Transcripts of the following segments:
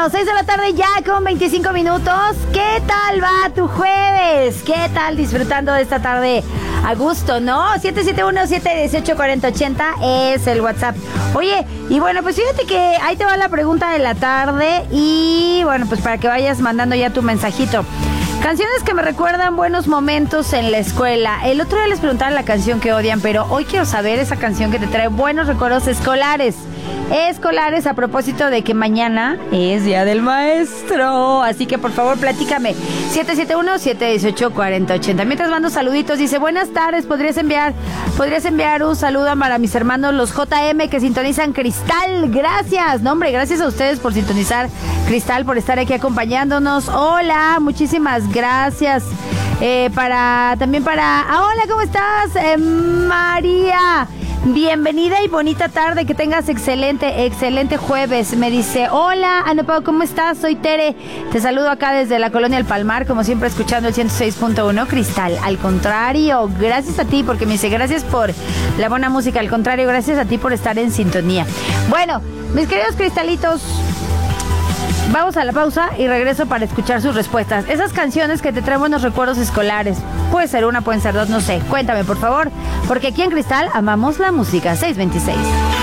Bueno, 6 de la tarde ya con 25 minutos. ¿Qué tal va tu jueves? ¿Qué tal disfrutando de esta tarde a gusto, no? 771-718-4080 es el WhatsApp. Oye, y bueno, pues fíjate que ahí te va la pregunta de la tarde. Y bueno, pues para que vayas mandando ya tu mensajito. Canciones que me recuerdan buenos momentos en la escuela. El otro día les preguntaba la canción que odian, pero hoy quiero saber esa canción que te trae buenos recuerdos escolares. Escolares, a propósito de que mañana es Día del Maestro. Así que por favor platícame. 771-718-4080. Mientras mando saluditos, dice: buenas tardes, ¿podrías enviar un saludo para mis hermanos los JM que sintonizan Cristal? Gracias, no hombre, gracias a ustedes por sintonizar Cristal, por estar aquí acompañándonos. Hola, muchísimas gracias. Hola, ¿cómo estás? María, bienvenida y bonita tarde, que tengas excelente jueves. Me dice: hola, Anopao, ¿cómo estás? Soy Tere, te saludo acá desde la colonia El Palmar, como siempre escuchando el 106.1 Cristal. Al contrario, gracias a ti, porque me dice: gracias por la buena música. Al contrario, gracias a ti por estar en sintonía. Bueno, mis queridos cristalitos, vamos a la pausa y regreso para escuchar sus respuestas. Esas canciones que te traen buenos recuerdos escolares. Puede ser una, pueden ser dos, no sé. Cuéntame, por favor, porque aquí en Cristal amamos la música. 626.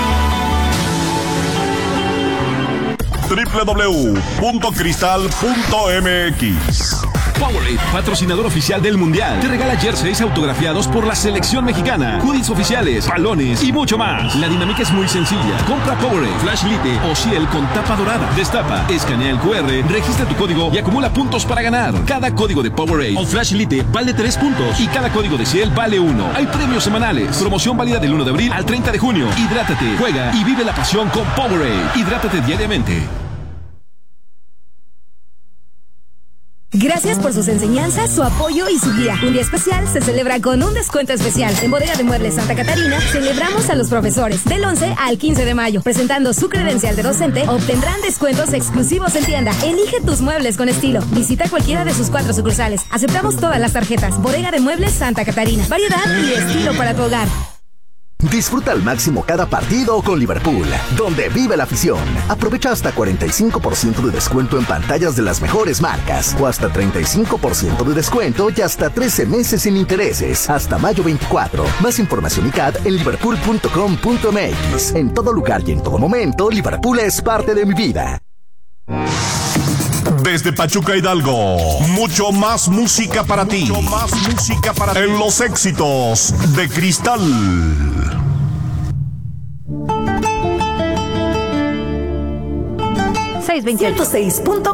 www.cristal.mx. Powerade, patrocinador oficial del Mundial, te regala jerseys autografiados por la selección mexicana, hoodies oficiales, balones y mucho más. La dinámica es muy sencilla. Compra Powerade, Flash Lite o Ciel con tapa dorada. Destapa, escanea el QR, registra tu código y acumula puntos para ganar. Cada código de Powerade o Flash Lite vale 3 puntos y cada código de Ciel vale 1. Hay premios semanales. Promoción válida del 1 de abril al 30 de junio. Hidrátate, juega y vive la pasión con Powerade. Hidrátate diariamente. Gracias por sus enseñanzas, su apoyo y su guía. Un día especial se celebra con un descuento especial. En Bodega de Muebles Santa Catarina celebramos a los profesores. Del 11 al 15 de mayo. Presentando su credencial de docente, obtendrán descuentos exclusivos en tienda. Elige tus muebles con estilo. Visita cualquiera de sus 4 sucursales. Aceptamos todas las tarjetas. Bodega de Muebles Santa Catarina. Variedad y estilo para tu hogar. Disfruta al máximo cada partido con Liverpool, donde vive la afición. Aprovecha hasta 45% de descuento en pantallas de las mejores marcas, o hasta 35% de descuento y hasta 13 meses sin intereses, hasta mayo 24. Más información y CAD en liverpool.com.mx. En todo lugar y en todo momento, Liverpool es parte de mi vida. Desde Pachuca, Hidalgo, mucho más música para ti. En los éxitos de Cristal. 628. 106.